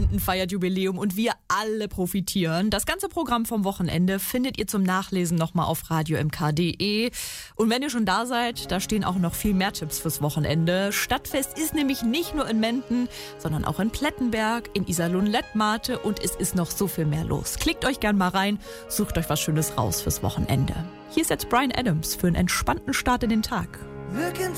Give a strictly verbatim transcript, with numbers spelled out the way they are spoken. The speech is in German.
Menden feiert Jubiläum und wir alle profitieren. Das ganze Programm vom Wochenende findet ihr zum Nachlesen nochmal auf radio m k punkt d e. Und wenn ihr schon da seid, da stehen auch noch viel mehr Tipps fürs Wochenende. Stadtfest ist nämlich nicht nur in Menden, sondern auch in Plettenberg, in Iserlohn-Lettmate und es ist noch so viel mehr los. Klickt euch gern mal rein, sucht euch was Schönes raus fürs Wochenende. Hier ist jetzt Bryan Adams für einen entspannten Start in den Tag. Look into